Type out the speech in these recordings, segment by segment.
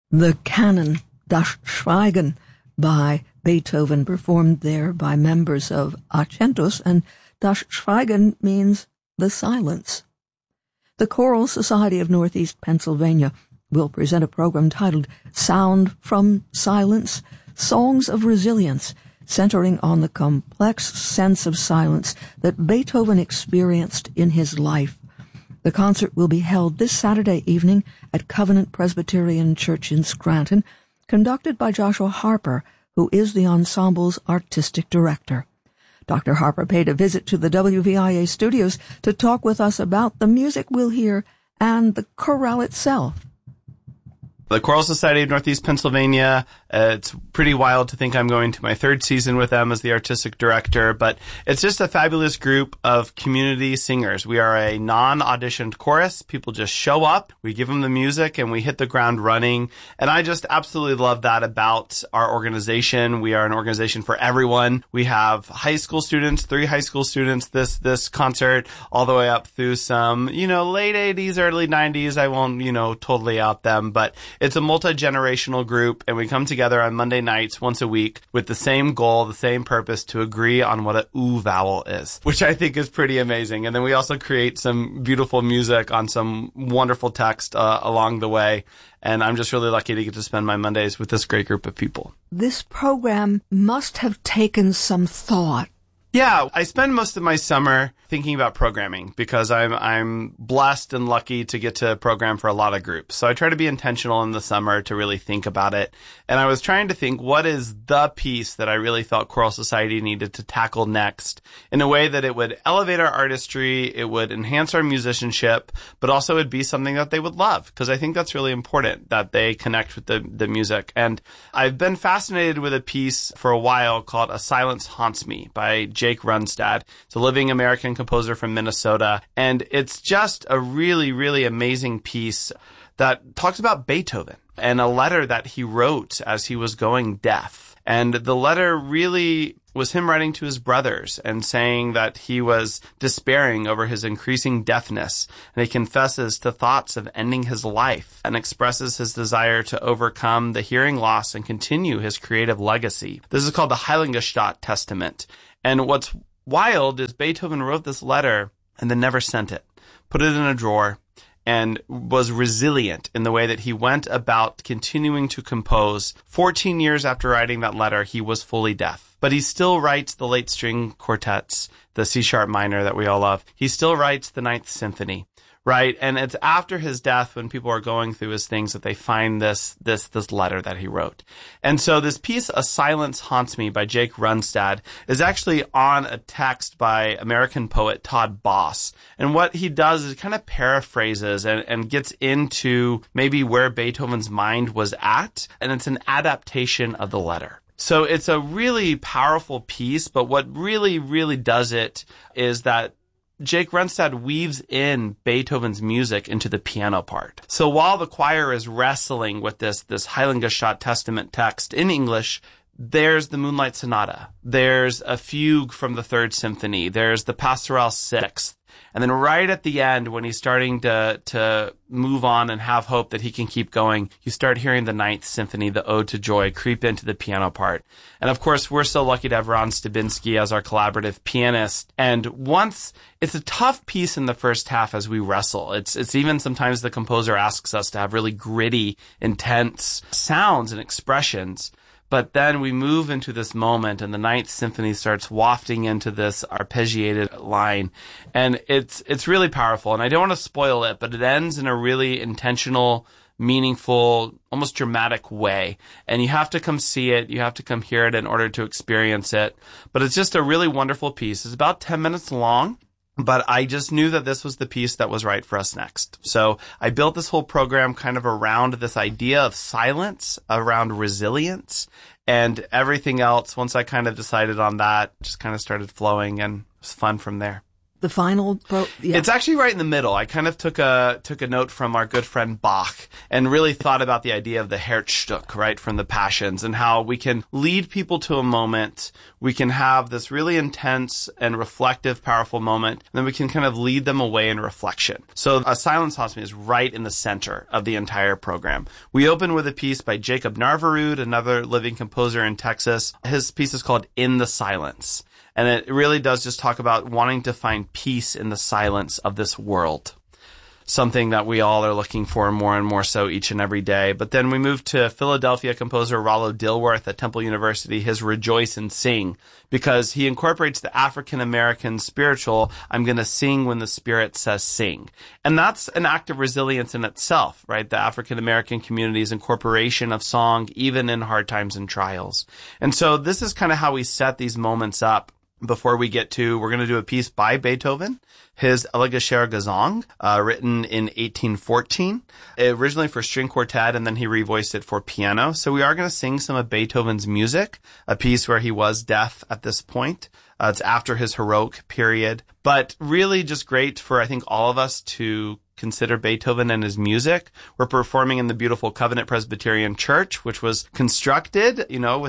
The canon Das Schweigen by Beethoven, performed there by members of Acentus, and Das Schweigen means the silence. The Choral Society of Northeast Pennsylvania will present a program titled Sound from Silence, Songs of Resilience, centering on the complex sense of silence that Beethoven experienced in his life. The concert will be held this Saturday evening at Covenant Presbyterian Church in Scranton, conducted by Joshua Harper, who is the ensemble's artistic director. Dr. Harper paid a visit to the WVIA studios to talk with us about the music we'll hear and the chorale itself. The Choral Society of Northeast Pennsylvania, it's pretty wild to think I'm going to my third season with them as the artistic director, but it's just a fabulous group of community singers. We are a non-auditioned chorus. People just show up, we give them the music, and we hit the ground running. And I just absolutely love that about our organization. We are an organization for everyone. We have high school students, 3 high school students this concert, all the way up through some, late 80s, early 90s. I won't, totally out them, but it's a multi-generational group, and we come together on Monday nights once a week with the same goal, the same purpose, to agree on what a ooh vowel is, which I think is pretty amazing. And then we also create some beautiful music on some wonderful text along the way. And I'm just really lucky to get to spend my Mondays with this great group of people. This program must have taken some thought. Yeah, I spend most of my summer thinking about programming because I'm blessed and lucky to get to program for a lot of groups. So I try to be intentional in the summer to really think about it. And I was trying to think, what is the piece that I really felt Choral Society needed to tackle next in a way that it would elevate our artistry, it would enhance our musicianship, but also would be something that they would love, because I think that's really important, that they connect with the music. And I've been fascinated with a piece for a while called A Silence Haunts Me by Jake Runstad. It's a living American composer from Minnesota. And it's just a really, really amazing piece that talks about Beethoven and a letter that he wrote as he was going deaf. And the letter really was him writing to his brothers and saying that he was despairing over his increasing deafness. And he confesses to thoughts of ending his life and expresses his desire to overcome the hearing loss and continue his creative legacy. This is called the Heiligenstadt Testament. And what's wild is Beethoven wrote this letter and then never sent it, put it in a drawer, and was resilient in the way that he went about continuing to compose. 14 years after writing that letter, he was fully deaf. But he still writes the late string quartets, the C-sharp minor that we all love. He still writes the Ninth Symphony. Right. And it's after his death, when people are going through his things, that they find this letter that he wrote. And so this piece, A Silence Haunts Me by Jake Runstad, is actually on a text by American poet Todd Boss. And what he does is kind of paraphrases and gets into maybe where Beethoven's mind was at. And it's an adaptation of the letter. So it's a really powerful piece. But what really, really does it is that Jake Runstad weaves in Beethoven's music into the piano part. So while the choir is wrestling with this Heiligenstadt Testament text in English, there's the Moonlight Sonata. There's a fugue from the Third Symphony. There's the Pastoral Sixth. And then right at the end, when he's starting to move on and have hope that he can keep going, you start hearing the Ninth Symphony, the Ode to Joy, creep into the piano part. And of course, we're so lucky to have Ron Stabinsky as our collaborative pianist. And once, it's a tough piece in the first half as we wrestle. It's even sometimes the composer asks us to have really gritty, intense sounds and expressions. But then we move into this moment, and the Ninth Symphony starts wafting into this arpeggiated line. And it's really powerful. And I don't want to spoil it, but it ends in a really intentional, meaningful, almost dramatic way. And you have to come see it. You have to come hear it in order to experience it. But it's just a really wonderful piece. It's about 10 minutes long. But I just knew that this was the piece that was right for us next. So I built this whole program kind of around this idea of silence, around resilience, and everything else. Once I kind of decided on that, just kind of started flowing, and it was fun from there. the final It's actually right in the middle. I kind of took a note from our good friend Bach and really thought about the idea of the Herzstück, right, from the Passions, and how we can lead people to a moment. We can have this really intense and reflective, powerful moment, and then we can kind of lead them away in reflection. So A Silence Haunts Me is right in the center of the entire program. We open with a piece by Jacob Narvarud, another living composer in Texas. His piece is called In the Silence. And it really does just talk about wanting to find peace in the silence of this world. Something that we all are looking for more and more so each and every day. But then we move to Philadelphia composer Rollo Dilworth at Temple University, his Rejoice and Sing, because he incorporates the African-American spiritual, I'm going to sing when the Spirit says sing. And that's an act of resilience in itself, right? The African-American community's incorporation of song, even in hard times and trials. And so this is kind of how we set these moments up. Before we get to, we're going to do a piece by Beethoven, his Elegischer Gesang, written in 1814, originally for string quartet, and then he revoiced it for piano. So we are going to sing some of Beethoven's music, a piece where he was deaf at this point. It's after his heroic period, but really just great for, I think, all of us to consider Beethoven and his music. We're performing in the beautiful Covenant Presbyterian Church, which was constructed, in the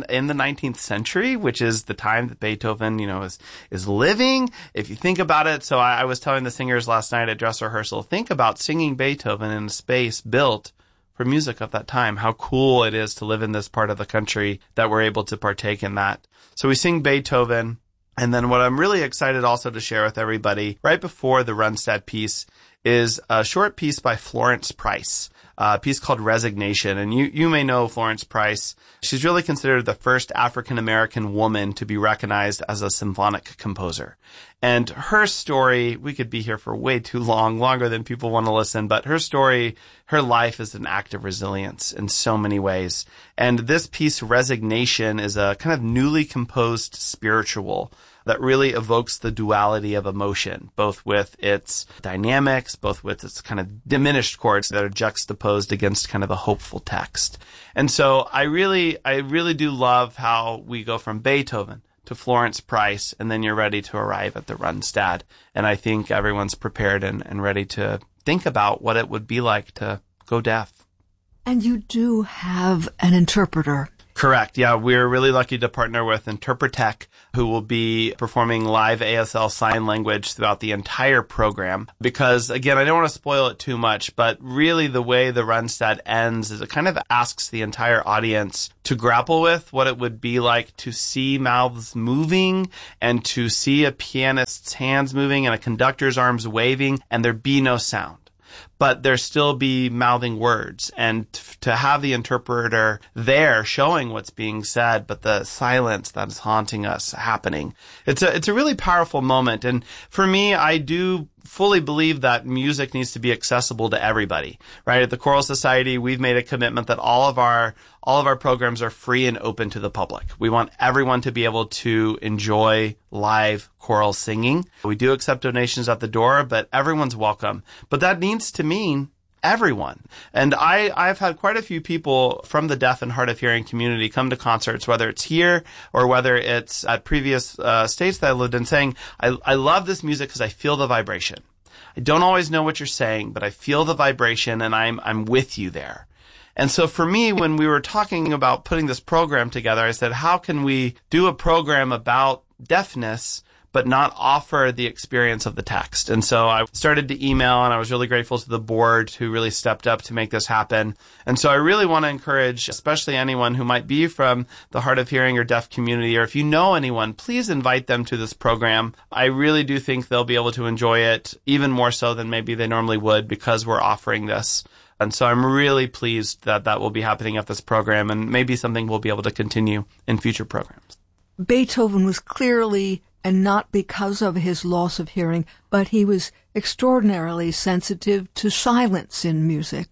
19th century, which is the time that Beethoven, is living. If you think about it, so I was telling the singers last night at dress rehearsal, think about singing Beethoven in a space built for music of that time. How cool it is to live in this part of the country that we're able to partake in that. So we sing Beethoven. And then what I'm really excited also to share with everybody right before the Rundstedt piece is a short piece by Florence Price, a piece called Resignation. And you may know Florence Price. She's really considered the first African-American woman to be recognized as a symphonic composer. And her story, we could be here for way too long, longer than people want to listen, but her story, her life is an act of resilience in so many ways. And this piece, Resignation, is a kind of newly composed spiritual that really evokes the duality of emotion, both with its dynamics, both with its kind of diminished chords that are juxtaposed against kind of a hopeful text. And so I really do love how we go from Beethoven to Florence Price, and then you're ready to arrive at the Rundstedt. And I think everyone's prepared and ready to think about what it would be like to go deaf. And you do have an interpreter. Correct. Yeah, we're really lucky to partner with Interpretech, who will be performing live ASL sign language throughout the entire program. Because, again, I don't want to spoil it too much, but really the way the Rundstedt ends is it kind of asks the entire audience to grapple with what it would be like to see mouths moving and to see a pianist's hands moving and a conductor's arms waving and there be no sound. But there still be mouthing words, and to have the interpreter there showing what's being said, but the silence that is haunting us happening. It's a really powerful moment. And for me, I do fully believe that music needs to be accessible to everybody, right? At the Choral Society, we've made a commitment that all of our programs are free and open to the public. We want everyone to be able to enjoy live choral singing. We do accept donations at the door, but everyone's welcome. But that needs to mean everyone. And I've had quite a few people from the deaf and hard of hearing community come to concerts, whether it's here or whether it's at previous states that I lived in, saying, I love this music because I feel the vibration. I don't always know what you're saying, but I feel the vibration and I'm with you there. And so for me, when we were talking about putting this program together, I said, how can we do a program about deafness but not offer the experience of the text? And so I started to email, and I was really grateful to the board who really stepped up to make this happen. And so I really want to encourage, especially anyone who might be from the hard of hearing or deaf community, or if you know anyone, please invite them to this program. I really do think they'll be able to enjoy it even more so than maybe they normally would because we're offering this. And so I'm really pleased that that will be happening at this program, and maybe something we'll be able to continue in future programs. Beethoven was clearly, and not because of his loss of hearing, but he was extraordinarily sensitive to silence in music.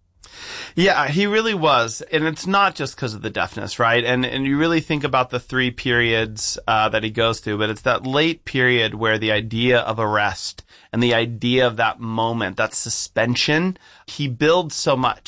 Yeah, he really was. And it's not just because of the deafness, right? And you really think about the three periods that he goes through, but it's that late period where the idea of arrest and the idea of that moment, that suspension, he builds so much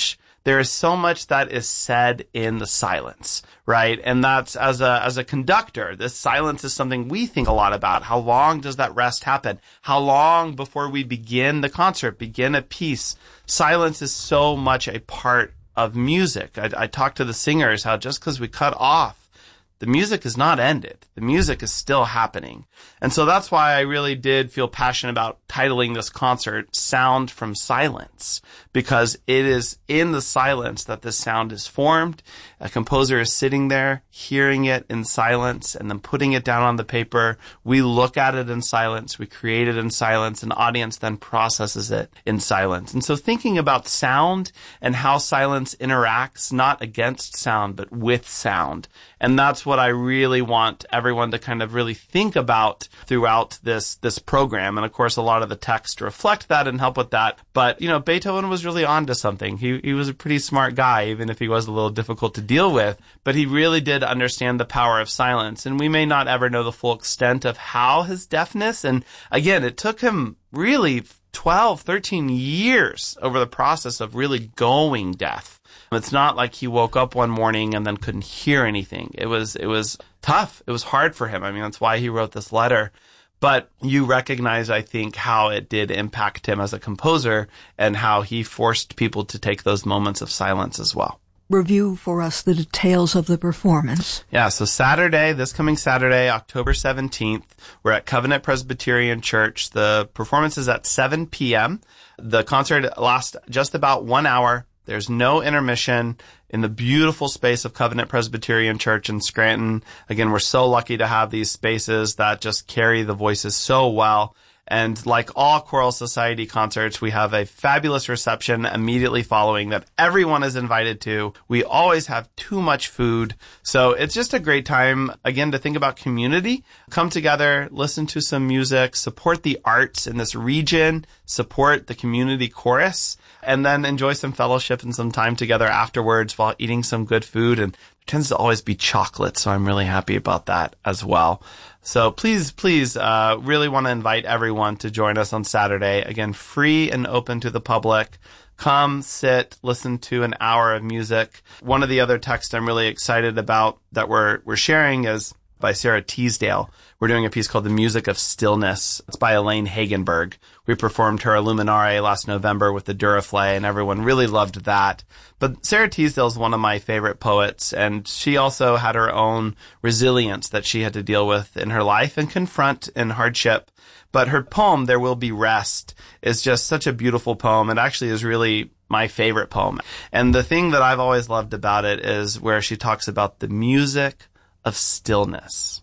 there is so much that is said in the silence, right? And that's, as a conductor, this silence is something we think a lot about. How long does that rest happen? How long before we begin the concert, begin a piece? Silence is so much a part of music. I talked to the singers how just because we cut off, the music is not ended. The music is still happening. And so that's why I really did feel passionate about titling this concert Sound from Silence, because it is in the silence that this sound is formed. A composer is sitting there, hearing it in silence, and then putting it down on the paper. We look at it in silence. We create it in silence. An audience then processes it in silence. And so thinking about sound and how silence interacts, not against sound, but with sound. And that's what I really want everyone to kind of really think about throughout this program. And of course, a lot of the text reflect that and help with that. But, Beethoven was really onto something. He was a pretty smart guy, even if he was a little difficult to deal with. But he really did understand the power of silence. And we may not ever know the full extent of how his deafness, and again, it took him really 12, 13 years over the process of really going deaf. It's not like he woke up one morning and then couldn't hear anything. It was tough. It was hard for him. I mean, that's why he wrote this letter. But you recognize, I think, how it did impact him as a composer and how he forced people to take those moments of silence as well. Review for us the details of the performance. Yeah, so this coming Saturday, October 17th, we're at Covenant Presbyterian Church. The performance is at 7 p.m. The concert lasts just about 1 hour. There's no intermission in the beautiful space of Covenant Presbyterian Church in Scranton. Again, we're so lucky to have these spaces that just carry the voices so well. And like all Choral Society concerts, we have a fabulous reception immediately following that everyone is invited to. We always have too much food. So it's just a great time, again, to think about community. Come together, listen to some music, support the arts in this region, support the community chorus, and then enjoy some fellowship and some time together afterwards while eating some good food. And there tends to always be chocolate, so I'm really happy about that as well. So please, really want to invite everyone to join us on Saturday. Again, free and open to the public. Come, sit, listen to an hour of music. One of the other texts I'm really excited about that we're sharing is by Sarah Teasdale. We're doing a piece called The Music of Stillness. It's by Elaine Hagenberg. We performed her Illuminare last November with the Duraflay, and everyone really loved that. But Sarah Teasdale is one of my favorite poets, and she also had her own resilience that she had to deal with in her life and confront in hardship. But her poem, There Will Be Rest, is just such a beautiful poem. It actually is really my favorite poem. And the thing that I've always loved about it is where she talks about the music of stillness.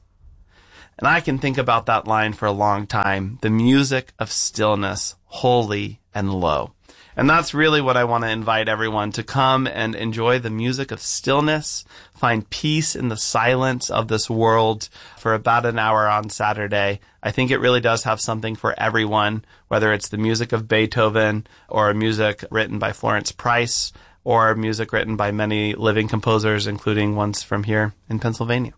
And I can think about that line for a long time. The music of stillness, holy and low. And that's really what I want to invite everyone to come and enjoy the music of stillness, find peace in the silence of this world for about an hour on Saturday. I think it really does have something for everyone, whether it's the music of Beethoven or music written by Florence Price or music written by many living composers, including ones from here in Pennsylvania.